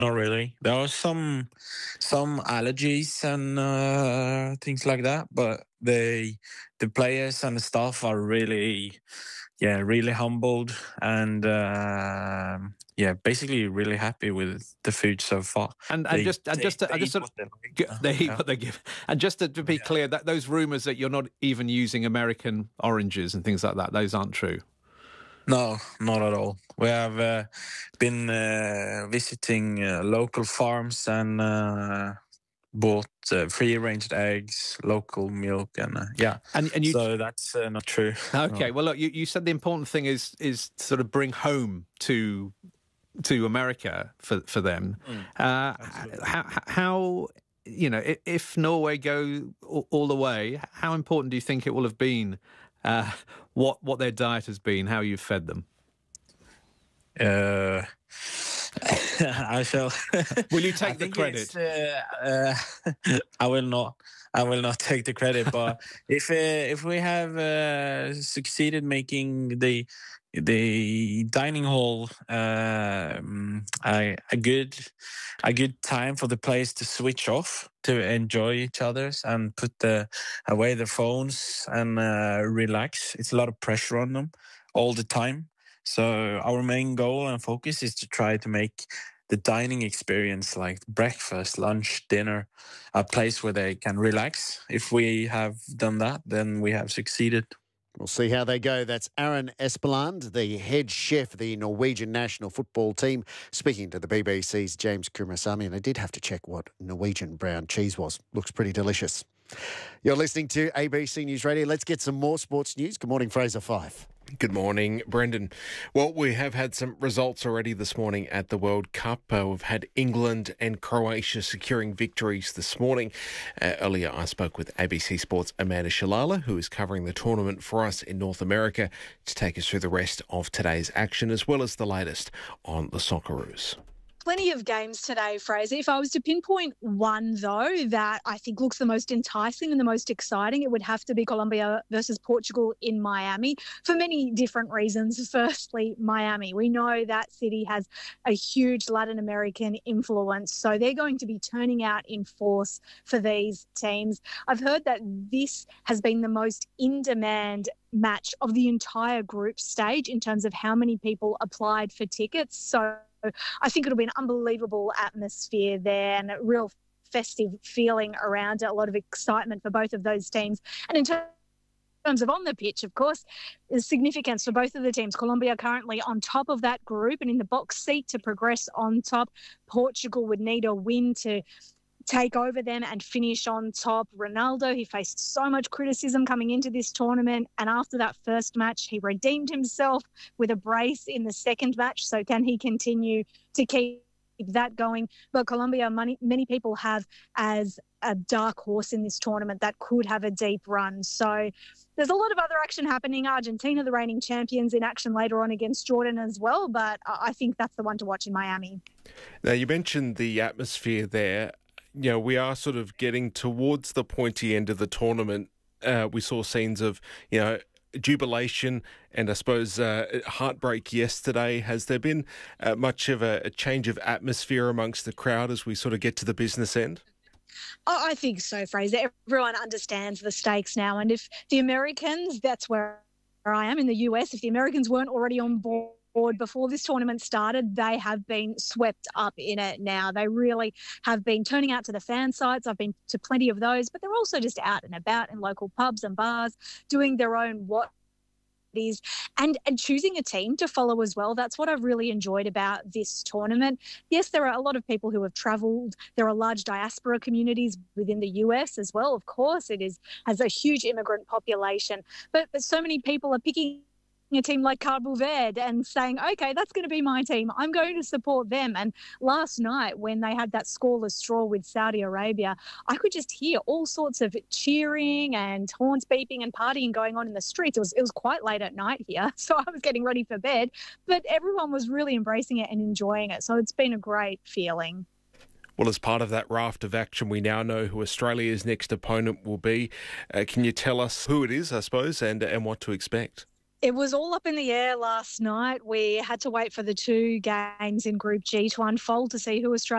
Not really. There are some allergies and things like that, but the players and the staff are really, yeah, really humbled and basically really happy with the food so far. And They just eat what they like. they eat Yeah. what they give. And just to be clear, that those rumours that you're not even using American oranges and things like that, those aren't true. No, not at all. We have been visiting local farms and bought free-range eggs, local milk, and And you, so that's not true. okay, No. well, look, you said the important thing is sort of bring home to America for them. How if Norway go all the way, how important do you think it will have been? What their diet has been, how you've fed them? I shall. Will you take the credit? I will not. I will not take the credit. But if we have succeeded making the dining hall a good time for the players to switch off, to enjoy each other's and put away their phones and relax. It's a lot of pressure on them all the time. So our main goal and focus is to try to make the dining experience, like breakfast, lunch, dinner, a place where they can relax. If we have done that, then we have succeeded. We'll see how they go. That's Aaron Espeland, the head chef of the Norwegian national football team, speaking to the BBC's James Kumasami. And I did have to check what Norwegian brown cheese was. Looks pretty delicious. You're listening to ABC News Radio. Let's get some more sports news. Good morning, Fraser Fife. Good morning, Brendan. Well, we have had some results already this morning at the World Cup. We've had England and Croatia securing victories this morning. Earlier, I spoke with ABC Sports' Amanda Shalala, who is covering the tournament for us in North America, to take us through the rest of today's action, as well as the latest on the Socceroos. Plenty of games today, Fraser. If I was to pinpoint one, though, that I think looks the most enticing and the most exciting, it would have to be Colombia versus Portugal in Miami for many different reasons. Firstly, Miami. We know that city has a huge Latin American influence, so they're going to be turning out in force for these teams. I've heard that this has been the most in-demand match of the entire group stage in terms of how many people applied for tickets. So I think it'll be an unbelievable atmosphere there and a real festive feeling around it, a lot of excitement for both of those teams. And in terms of on the pitch, of course, there's significance for both of the teams. Colombia currently on top of that group and in the box seat to progress on top. Portugal would need a win to take over them and finish on top. Ronaldo, he faced so much criticism coming into this tournament, and after that first match, he redeemed himself with a brace in the second match. So can he continue to keep that going? But Colombia, many people have as a dark horse in this tournament that could have a deep run. So there's a lot of other action happening. Argentina, the reigning champions, in action later on against Jordan as well. But I think that's the one to watch in Miami. Now, you mentioned the atmosphere there. You know, we are sort of getting towards the pointy end of the tournament. We saw scenes of, jubilation and I suppose heartbreak yesterday. Has there been much of a change of atmosphere amongst the crowd as we sort of get to the business end? I think so, Fraser. Everyone understands the stakes now. And if the Americans, that's where I am in the US, if the Americans weren't already on board before this tournament started, they have been swept up in it now. They really have been turning out to the fan sites. I've been to plenty of those, but they're also just out and about in local pubs and bars, doing their own and choosing a team to follow as well. That's what I've really enjoyed about this tournament. Yes, there are a lot of people who have travelled. There are large diaspora communities within the US as well. Of course, has a huge immigrant population, but so many people are picking a team like Cabo Verde and saying, okay, that's going to be my team. I'm going to support them. And last night when they had that scoreless draw with Saudi Arabia, I could just hear all sorts of cheering and horns beeping and partying going on in the streets. It was quite late at night here, so I was getting ready for bed, but everyone was really embracing it and enjoying it. So it's been a great feeling. Well, as part of that raft of action, we now know who Australia's next opponent will be. Can you tell us who it is, I suppose, and what to expect? It was all up in the air last night. We had to wait for the two games in Group G to unfold to see who Australia